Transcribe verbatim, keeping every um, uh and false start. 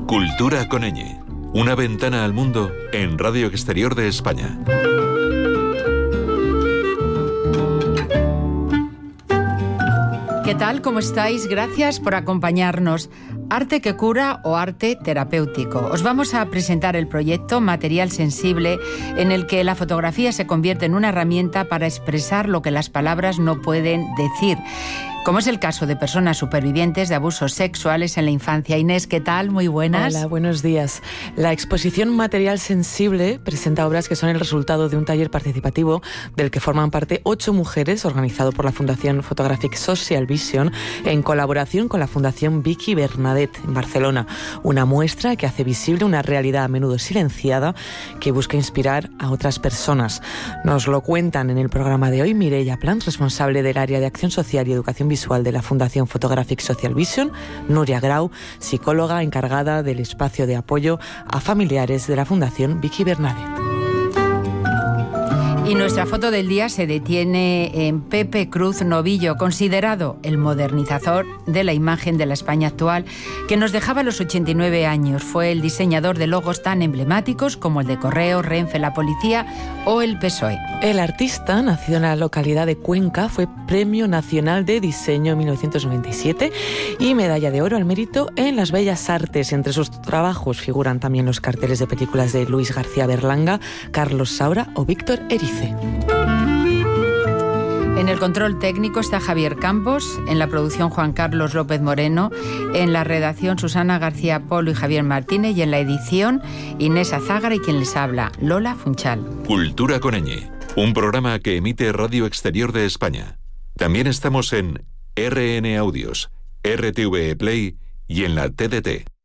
Cultura con ñ. Una ventana al mundo en Radio Exterior de España. ¿Qué tal? ¿Cómo estáis? Gracias por acompañarnos. Arte que cura o arte terapéutico. Os vamos a presentar el proyecto Material Sensible, en el que la fotografía se convierte en una herramienta para expresar lo que las palabras no pueden decir, como es el caso de personas supervivientes de abusos sexuales en la infancia. Inés, ¿qué tal? Muy buenas. Hola, buenos días. La exposición Material Sensible presenta obras que son el resultado de un taller participativo del que forman parte ocho mujeres, organizado por la Fundación Photographic Social Vision en colaboración con la Fundación Vicky Bernadet en Barcelona. Una muestra que hace visible una realidad a menudo silenciada que busca inspirar a otras personas. Nos lo cuentan en el programa de hoy Mireia Plans, responsable del área de Acción Social y Educación Visual de la Fundación Photographic Social Vision, Nuria Grau, psicóloga encargada del espacio de apoyo a familiares de la Fundación Vicky Bernadet. Y nuestra foto del día se detiene en Pepe Cruz Novillo, considerado el modernizador de la imagen de la España actual, que nos dejaba a los ochenta y nueve años. Fue el diseñador de logos tan emblemáticos como el de Correos, Renfe, la Policía o el P S O E. El artista, nacido en la localidad de Cuenca, fue Premio Nacional de Diseño en mil novecientos noventa y siete y Medalla de Oro al Mérito en las Bellas Artes. Entre sus trabajos figuran también los carteles de películas de Luis García Berlanga, Carlos Saura o Víctor Erice. En el control técnico está Javier Campos, en la producción Juan Carlos López Moreno, en la redacción Susana García Polo y Javier Martínez, y en la edición Inés Azágara y quien les habla, Lola Funchal. Cultura con ñ, un programa que emite Radio Exterior de España. También estamos en R N Audios, R T V E Play y en la T D T.